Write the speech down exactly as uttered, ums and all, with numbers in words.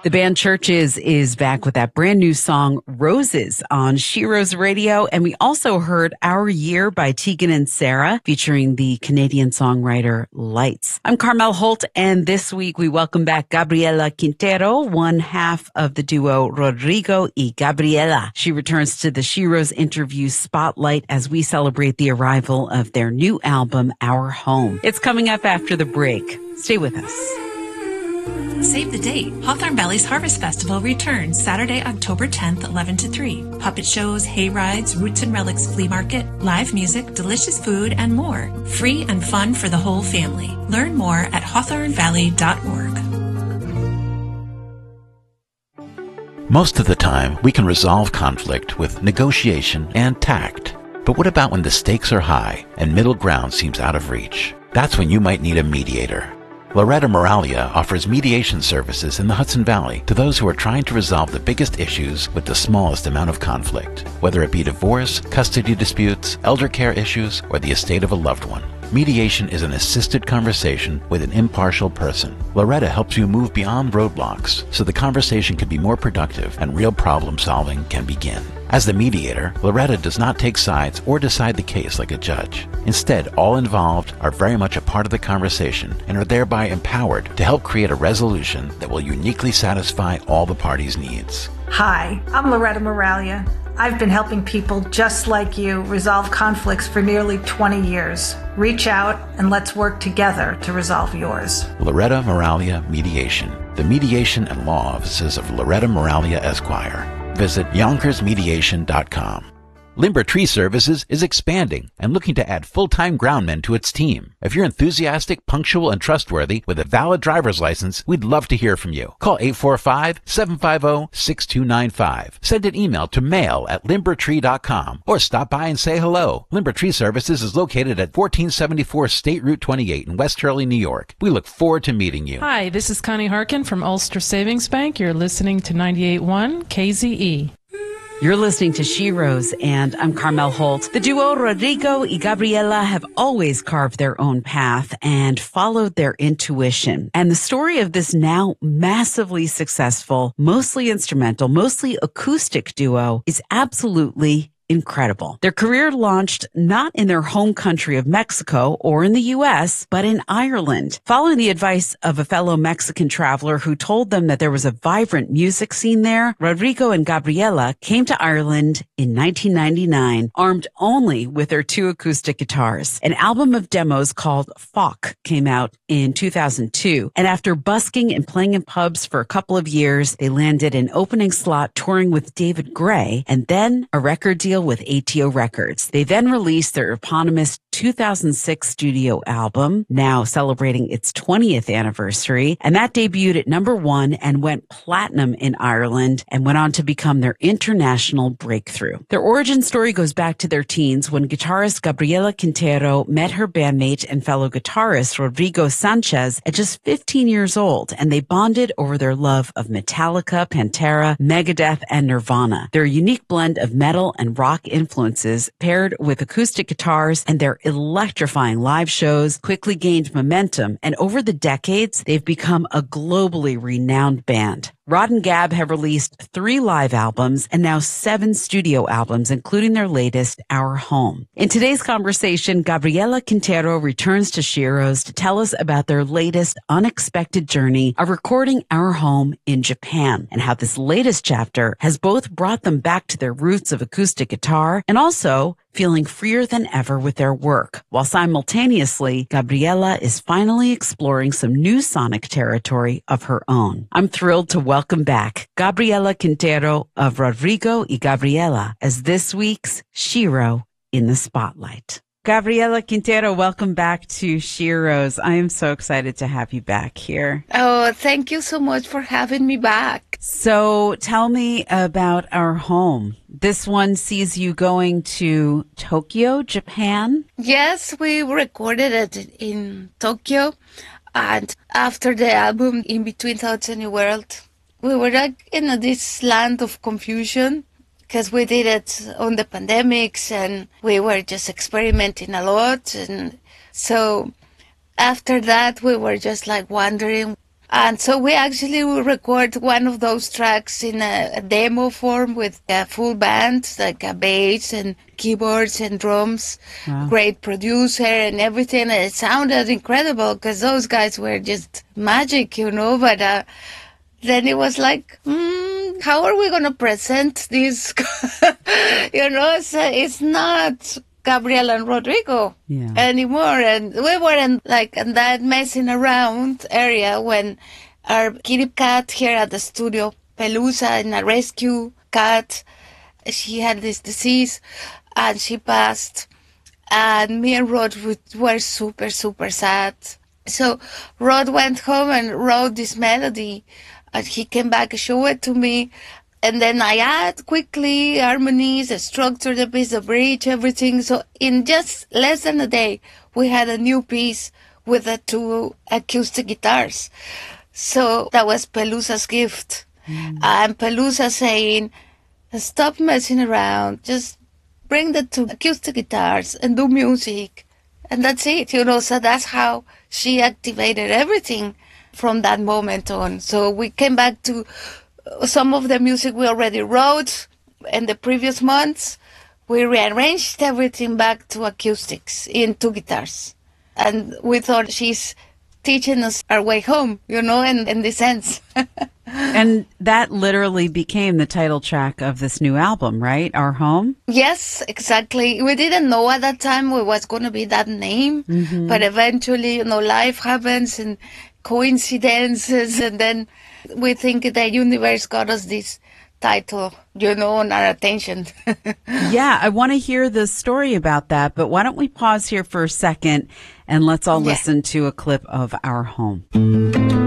The band Churches is back with that brand new song, Roses, on Sheroes Radio. And we also heard Our Year by Tegan and Sara, featuring the Canadian songwriter Lights. I'm Carmel Holt, and this week we welcome back Gabriela Quintero, one half of the duo Rodrigo y Gabriela. She returns to the Sheroes interview spotlight as we celebrate the arrival of their new album, Our Home. It's coming up after the break. Stay with us. Save the date. Hawthorne Valley's Harvest Festival returns Saturday, October tenth, eleven to three. Puppet shows, hay rides, roots and relics flea market, live music, delicious food, and more. Free and fun for the whole family. Learn more at hawthorne valley dot org. Most of the time, we can resolve conflict with negotiation and tact. But what about when the stakes are high and middle ground seems out of reach? That's when you might need a mediator. Loretta Moralia offers mediation services in the Hudson Valley to those who are trying to resolve the biggest issues with the smallest amount of conflict, whether it be divorce, custody disputes, elder care issues, or the estate of a loved one. Mediation is an assisted conversation with an impartial person. Loretta helps you move beyond roadblocks so the conversation can be more productive and real problem solving can begin. As the mediator, Loretta does not take sides or decide the case like a judge. Instead, all involved are very much a part of the conversation and are thereby empowered to help create a resolution that will uniquely satisfy all the parties' needs. Hi, I'm Loretta Moralia. I've been helping people just like you resolve conflicts for nearly twenty years. Reach out and let's work together to resolve yours. Loretta Moralia Mediation, the mediation and law offices of Loretta Moralia Esquire. Visit yonkers mediation dot com. Limber Tree Services is expanding and looking to add full-time groundmen to its team. If you're enthusiastic, punctual, and trustworthy with a valid driver's license, we'd love to hear from you. Call eight four five, seven five zero, six two nine five. Send an email to mail at limber tree dot com or stop by and say hello. Limber Tree Services is located at fourteen seventy-four State Route twenty-eight in West Hurley, New York. We look forward to meeting you. Hi, this is Connie Harkin from Ulster Savings Bank. You're listening to ninety-eight point one K Z E. You're listening to Sheroes, and I'm Carmel Holt. The duo Rodrigo y Gabriela have always carved their own path and followed their intuition. And the story of this now massively successful, mostly instrumental, mostly acoustic duo is absolutely incredible. Their career launched not in their home country of Mexico or in the U S, but in Ireland. Following the advice of a fellow Mexican traveler who told them that there was a vibrant music scene there, Rodrigo and Gabriela came to Ireland in nineteen ninety-nine, armed only with their two acoustic guitars. An album of demos called Folk came out in two thousand two, and after busking and playing in pubs for a couple of years, they landed an opening slot touring with David Gray, and then a record deal with A T O Records. They then released their eponymous two thousand six studio album, now celebrating its twentieth anniversary, and that debuted at number one and went platinum in Ireland and went on to become their international breakthrough. Their origin story goes back to their teens when guitarist Gabriela Quintero met her bandmate and fellow guitarist Rodrigo Sanchez at just fifteen years old, and they bonded over their love of Metallica, Pantera, Megadeth, and Nirvana. Their unique blend of metal and rock influences paired with acoustic guitars and their electrifying live shows quickly gained momentum, and over the decades, they've become a globally renowned band. Rod and Gab have released three live albums and now seven studio albums, including their latest, Our Home. In today's conversation, Gabriela Quintero returns to Sheroes to tell us about their latest unexpected journey of recording Our Home in Japan, and how this latest chapter has both brought them back to their roots of acoustic guitar and also feeling freer than ever with their work, while simultaneously, Gabriela is finally exploring some new sonic territory of her own. I'm thrilled to welcome back Gabriela Quintero of Rodrigo y Gabriela as this week's Shero in the Spotlight. Gabriela Quintero, welcome back to Sheroes. I am so excited to have you back here. Oh, thank you so much for having me back. So tell me about Our Home. This one sees you going to Tokyo, Japan? Yes, we recorded it in Tokyo. And after the album, In Between Thoughts and New World, we were like in this land of confusion, because we did it on the pandemics and we were just experimenting a lot. And so after that, we were just like wondering And so we actually will record one of those tracks in a, a demo form with a full band, like a bass and keyboards and drums. Wow. Great producer and everything. It sounded incredible because those guys were just magic, you know. But uh, then it was like, mm, how are we going to present this? you know, it's, uh, it's not Gabriel and Rodrigo yeah. anymore. And we weren't like in that messing around area when our kitty cat here at the studio, Pelusa, in a rescue cat, she had this disease and she passed. And me and Rod were super, super sad. So Rod went home and wrote this melody and he came back and showed it to me. And then I add quickly harmonies, the structure, the piece, the bridge, everything. So in just less than a day, we had a new piece with the two acoustic guitars. So that was Pelusa's gift. Mm. And Pelusa saying, stop messing around, just bring the two acoustic guitars and do music. And that's it, you know, so that's how she activated everything from that moment on. So we came back to some of the music we already wrote in the previous months. We rearranged everything back to acoustics in two guitars. And we thought she's teaching us our way home, you know, in, in this sense. And that literally became the title track of this new album, right? Our Home? Yes, exactly. We didn't know at that time it was going to be that name. Mm-hmm. But eventually, you know, life happens and coincidences, and then we think the universe got us this title, you know, on our attention. Yeah, I want to hear the story about that, but why don't we pause here for a second and let's all yeah. listen to a clip of Our Home.